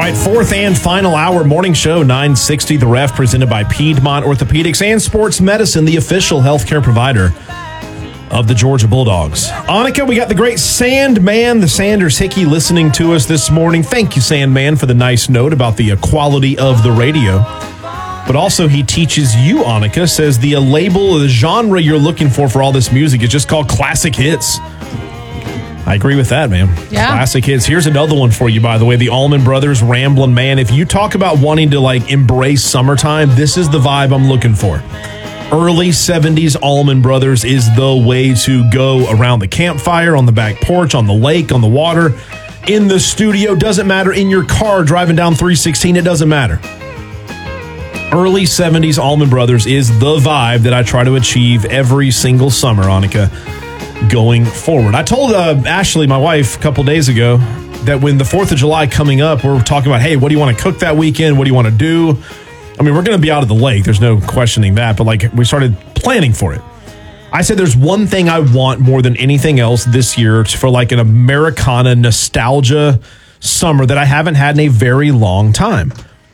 right, fourth and final hour morning show, 960 The Ref, presented by Piedmont Orthopedics and Sports Medicine, the official healthcare provider of the Georgia Bulldogs. Annika, we got the great Sandman, the Sanders Hickey, listening to us this morning. Thank you, Sandman, for the nice note about the quality of the radio. But also, he teaches you, Annika, says the label or the genre you're looking for all this music is just called classic hits. I agree with that, man. Yeah. Classic hits. Here's another one for you, by the way. The Allman Brothers, Ramblin' Man. If you talk about wanting to, embrace summertime, this is the vibe I'm looking for. Early 70s Allman Brothers is the way to go around the campfire, on the back porch, on the lake, on the water, in the studio. Doesn't matter. In your car, driving down 316, it doesn't matter. Early 70s Allman Brothers is the vibe that I try to achieve every single summer, Annika, going forward. I told Ashley, my wife, a couple days ago that when the 4th of July coming up, we're talking about, hey, what do you want to cook that weekend? What do you want to do? I mean, we're going to be out of the lake. There's no questioning that. But we started planning for it. I said there's one thing I want more than anything else this year for an Americana nostalgia summer that I haven't had in a very long time.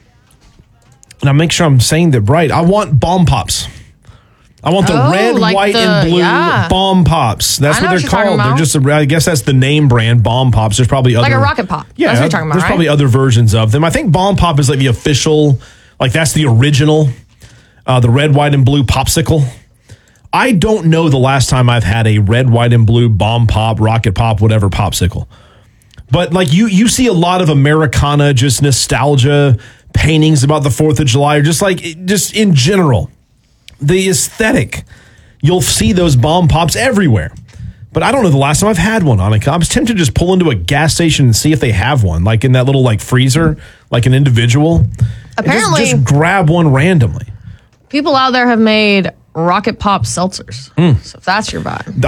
And I'll make sure I'm saying that right. I want Bomb Pops. I want the red, white, and blue Bomb Pops. That's what they're called. They're just, I guess that's the name brand, Bomb Pops. There's probably other. Like a Rocket Pop. Yeah, that's what you're talking about, there's probably other versions of them. I think Bomb Pop is the official, that's the original, the red, white, and blue popsicle. I don't know the last time I've had a red, white, and blue Bomb Pop, Rocket Pop, whatever popsicle. But you see a lot of Americana, just nostalgia paintings about the 4th of July, or just in general. The aesthetic, you'll see those Bomb Pops everywhere. But I don't know the last time I've had one, Annika. I was tempted to just pull into a gas station and see if they have one, in that little freezer, an individual. Apparently, just grab one randomly. People out there have made Rocket Pop seltzers. So if that's your vibe.